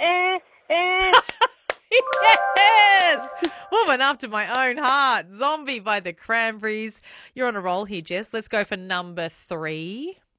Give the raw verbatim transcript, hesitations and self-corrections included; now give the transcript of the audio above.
Eh, eh. Yes! Woman after my own heart. Zombie by the Cranberries. You're on a roll here, Jess. Let's go for number three.